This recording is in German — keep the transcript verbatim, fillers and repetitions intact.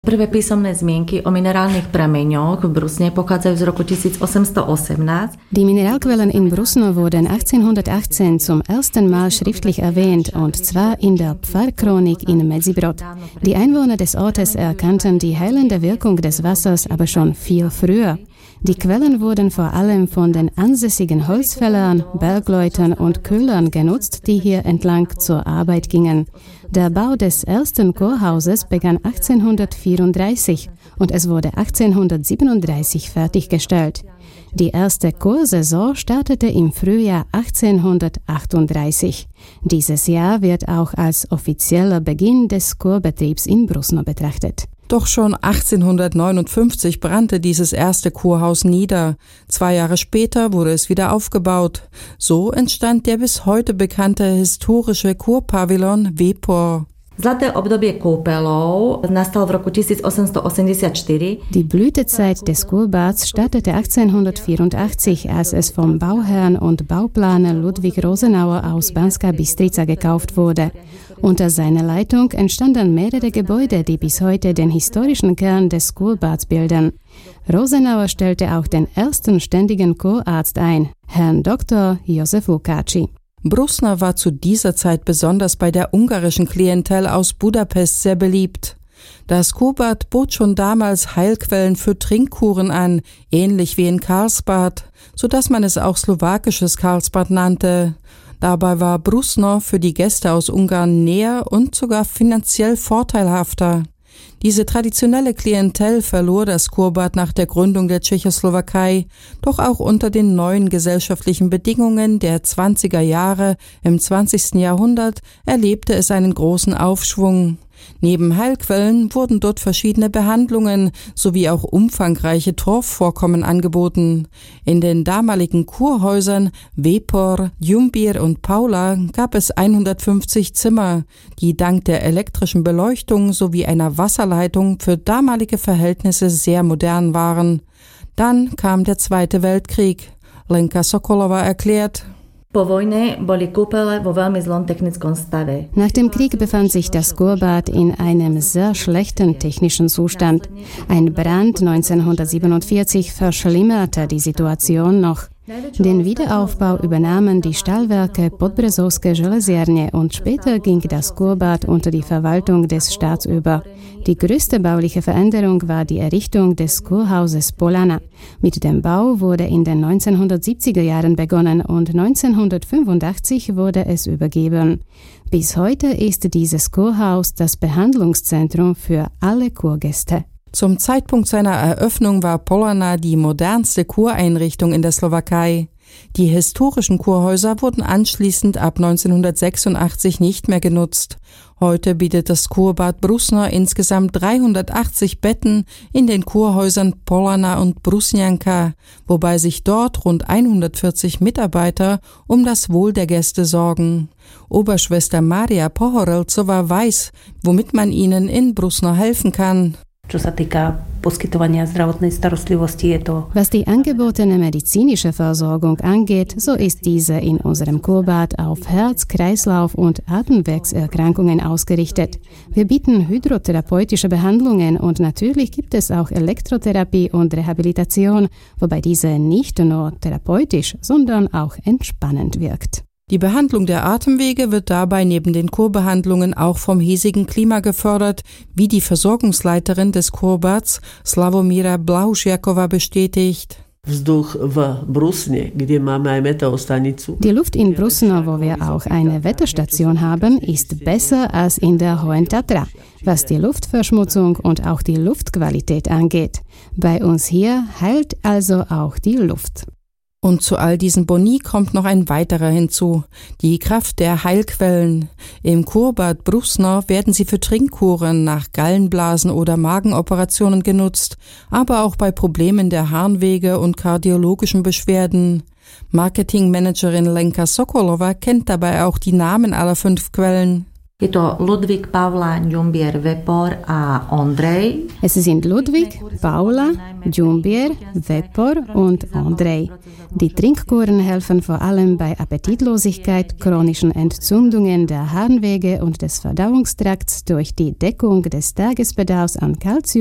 Prvé písomné zmienky o minerálnych prameňoch v Brusne pochádzajú z roku tisícosemstoosemnásť. Die Mineralquellen in Brusno wurden achtzehnhundertachtzehn zum ersten Mal schriftlich erwähnt, und zwar in der Pfarrchronik in Medzibrod. Die Einwohner des Ortes erkannten die heilende Wirkung des Wassers aber schon viel früher. Die Quellen wurden vor allem von den ansässigen Holzfällern, Bergleutern und Köhlern genutzt, die hier entlang zur Arbeit gingen. Der Bau des ersten Chorhauses begann achtzehnhundertvierunddreißig und es wurde achtzehnhundertsiebenunddreißig fertiggestellt. Die erste Chorsaison startete im Frühjahr achtzehnhundertachtunddreißig. Dieses Jahr wird auch als offizieller Beginn des Chorbetriebs in Brusno betrachtet. Doch schon achtzehnhundertneunundfünfzig brannte dieses erste Chorhaus nieder. Zwei Jahre später wurde es wieder aufgebaut. So entstand der bis heute bekannte historische Chorpavillon Vepor. Zlaté obdobie kúpeľov nastal v roku tisícosemstoosemdesiatštyri. Die Blütezeit des Kurbads startete achtzehnhundertvierundachtzig, als es vom Bauherrn und Bauplaner Ludwig Rosenauer aus Banská Bystrica gekauft wurde. Unter seiner Leitung entstanden mehrere Gebäude, die bis heute den historischen Kern des Kurbads bilden. Rosenauer stellte auch den ersten ständigen Chorarzt ein, Herrn Doktor Josef Lukács. Brusno war zu dieser Zeit besonders bei der ungarischen Klientel aus Budapest sehr beliebt. Das Kurbad bot schon damals Heilquellen für Trinkkuren an, ähnlich wie in Karlsbad, so dass man es auch slowakisches Karlsbad nannte. Dabei war Brusno für die Gäste aus Ungarn näher und sogar finanziell vorteilhafter. Diese traditionelle Klientel verlor das Kurbad nach der Gründung der Tschechoslowakei, doch auch unter den neuen gesellschaftlichen Bedingungen der zwanziger Jahre im zwanzigsten Jahrhundert erlebte es einen großen Aufschwung. Neben Heilquellen wurden dort verschiedene Behandlungen sowie auch umfangreiche Torfvorkommen angeboten. In den damaligen Kurhäusern Vepor, Jumbir und Paula gab es hundertfünfzig Zimmer, die dank der elektrischen Beleuchtung sowie einer Wasserleitung für damalige Verhältnisse sehr modern waren. Dann kam der Zweite Weltkrieg. Lenka Sokolova erklärt: Po vojne boli kúpele vo veľmi zlom technickom stave. Nach dem Krieg befand sich das Kurbad in einem sehr schlechten technischen Zustand. Ein Brand neunzehnhundertsiebenundvierzig verschlimmerte die Situation noch. Den Wiederaufbau übernahmen die Stahlwerke Podbrezovské železiarne und später ging das Kurbad unter die Verwaltung des Staats über. Die größte bauliche Veränderung war die Errichtung des Kurhauses Polana. Mit dem Bau wurde in den neunzehnhundertsiebziger Jahren begonnen und neunzehnhundertfünfundachtzig wurde es übergeben. Bis heute ist dieses Kurhaus das Behandlungszentrum für alle Kurgäste. Zum Zeitpunkt seiner Eröffnung war Polana die modernste Kureinrichtung in der Slowakei. Die historischen Kurhäuser wurden anschließend ab neunzehnhundertsechsundachtzig nicht mehr genutzt. Heute bietet das Kurbad Brusno insgesamt dreihundertachtzig Betten in den Kurhäusern Polana und Brusnianka, wobei sich dort rund hundertvierzig Mitarbeiter um das Wohl der Gäste sorgen. Oberschwester Maria Pohorelcová weiß, womit man ihnen in Brusno helfen kann. Was die angebotene medizinische Versorgung angeht, so ist diese in unserem Kurbad auf Herz-, Kreislauf- und Atemwegserkrankungen ausgerichtet. Wir bieten hydrotherapeutische Behandlungen und natürlich gibt es auch Elektrotherapie und Rehabilitation, wobei diese nicht nur therapeutisch, sondern auch entspannend wirkt. Die Behandlung der Atemwege wird dabei neben den Kurbehandlungen auch vom hiesigen Klima gefördert, wie die Versorgungsleiterin des Kurbads Slavomira Blahušiaková bestätigt. Die Luft in Brusno, wo wir auch eine Wetterstation haben, ist besser als in der Hohen Tatra, was die Luftverschmutzung und auch die Luftqualität angeht. Bei uns hier heilt also auch die Luft. Und zu all diesen Boni kommt noch ein weiterer hinzu, die Kraft der Heilquellen. Im Kurbad Brusno werden sie für Trinkkuren nach Gallenblasen oder Magenoperationen genutzt, aber auch bei Problemen der Harnwege und kardiologischen Beschwerden. Marketingmanagerin Lenka Sokolova kennt dabei auch die Namen aller fünf Quellen. Je to Ludvík, Paula, Ďumbier, Vepor a Ondrej. Es sind Ludwig, Paula, Ďumbier, Vepor und Ondrej. Die Trinkkuren helfen vor allem bei Appetitlosigkeit, chronischen Entzündungen der Harnwege und des Verdauungstrakts durch die Deckung des Tagesbedarfs an Kalzium